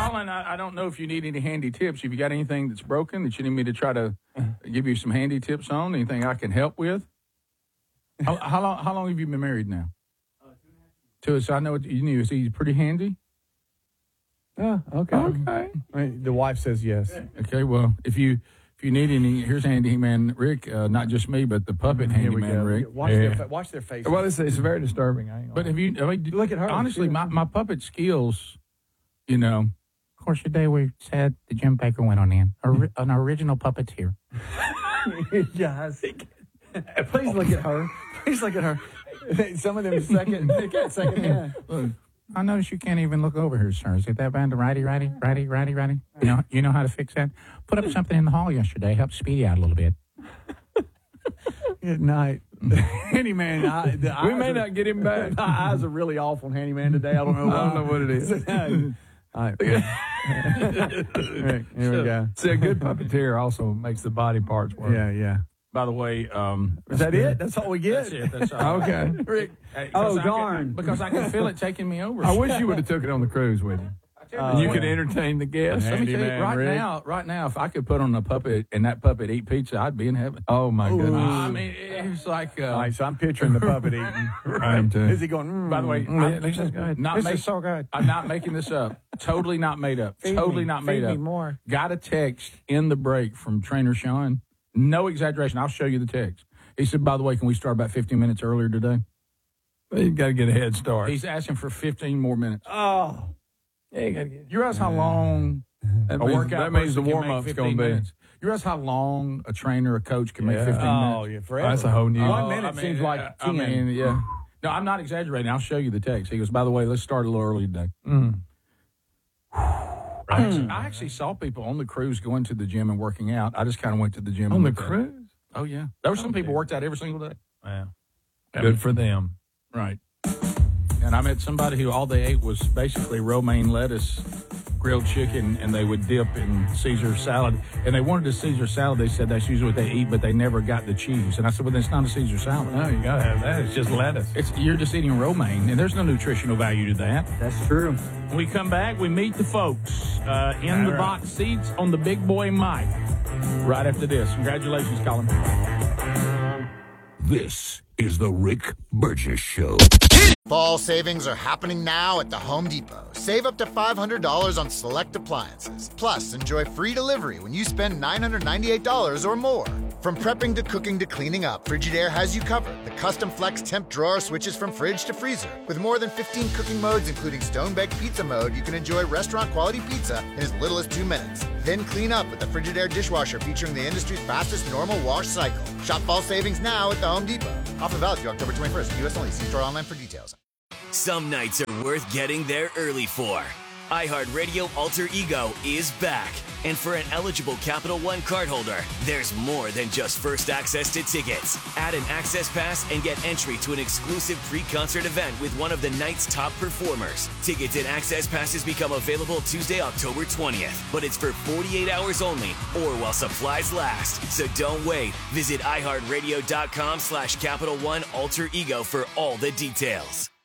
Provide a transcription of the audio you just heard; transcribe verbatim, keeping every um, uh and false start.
Colin, I, I don't know if you need any handy tips. Have you got anything that's broken that you need me to try to give you some handy tips on? Anything I can help with? How, how long? How long have you been married now? Uh, two and a half years. Two. So I know what you knew. Is he pretty handy? Oh, okay. Okay. I mean, the wife says yes. Okay. Well, if you if you need any, here's handyman Rick. Uh, not just me, but the puppet Here we handyman go. Rick. Watch, Yeah. their, fa- watch their faces. Well, it's, it's very disturbing. I ain't But gonna have you? I mean, Look at her. Honestly, She- my, my puppet skills, you know. Of course, today we said the Jim Baker went on in. Ori- an original puppeteer. yes. Please look at her. Please look at her. Some of them second, they got second hand. Look, I notice you can't even look over here, sir. Is it that bad? Righty, righty, righty, righty, righty. You know, you know how to fix that. Put up something in the hall yesterday. Help Speedy out a little bit. Good night. Handyman, I, the We eyes may are- not get him back. My eyes are really off on Handyman today. I don't know why. I don't know what it is. All right. Rick, here we go. See, a good puppeteer also makes the body parts work. Yeah, yeah. By the way, um, Is that it? That's all we get? that's it. That's all. Okay. Rick. Hey, 'cause Oh, I can- darn. because I can feel it taking me over. I wish you would have took it on the cruise with you. Uh, you could entertain the guests. Let me tell you, Handyman right Rick. now, right now, if I could put on a puppet and that puppet eat pizza, I'd be in heaven. Oh, my goodness. I mean, it's like. Uh, All right, so I'm picturing the puppet eating. I am too. Is he going, mm, By the way, Mm, I'm, this is good. Not This make- is so good. I'm not making this up. Totally not made up. Feed totally me. not made Feed up. me more. Got a text in the break from Trainer Sean. No exaggeration. I'll show you the text. He said, by the way, can we start about fifteen minutes earlier today? You got to get a head start. He's asking for fifteen more minutes. oh. Yeah, you got to get. You realize how long That a means, workout that means the person can warm make up's fifteen going to be. minutes? You realize how long a trainer, a coach can make Yeah. fifteen Oh, minutes? yeah, forever. That's a whole new. One Oh, minute I mean, seems like uh, ten. I mean, yeah. No, I'm not exaggerating. I'll show you the text. He goes, by the way, let's start a little early today. Mm. I actually, I actually saw people on the cruise going to the gym and working out. I just kind of went to the gym. On and the looked at it. cruise? Oh, yeah. There were some Oh, people dear. worked out every single day. Wow. Good for them. Right. And I met somebody who all they ate was basically romaine lettuce, grilled chicken, and they would dip in Caesar salad. And they wanted a Caesar salad. They said that's usually what they eat, but they never got the cheese. And I said, well, that's not a Caesar salad. No, you got to have that. It's just lettuce. It's, you're just eating romaine, and there's no nutritional value to that. That's true. When we come back, we meet the folks uh, in the box seats on the big boy mic right after this. Congratulations, Colin. This is the Rick Burgess Show. Fall savings are happening now at the Home Depot. Save up to five hundred dollars on select appliances. Plus, enjoy free delivery when you spend nine hundred ninety-eight dollars or more. From prepping to cooking to cleaning up, Frigidaire has you covered. The custom flex temp drawer switches from fridge to freezer. With more than fifteen cooking modes, including stone-baked pizza mode, you can enjoy restaurant-quality pizza in as little as two minutes. Then clean up with the Frigidaire dishwasher featuring the industry's fastest normal wash cycle. Shop fall savings now at the Home Depot. Offer valid through October twenty-first. U S only. See store online for details. Some nights are worth getting there early for. iHeartRadio Alter Ego is back. And for an eligible Capital One cardholder, there's more than just first access to tickets. Add an access pass and get entry to an exclusive pre-concert event with one of the night's top performers. Tickets and access passes become available Tuesday, October twentieth. But it's for forty-eight hours only or while supplies last. So don't wait. Visit iHeartRadio.com slash Capital One Alter Ego for all the details.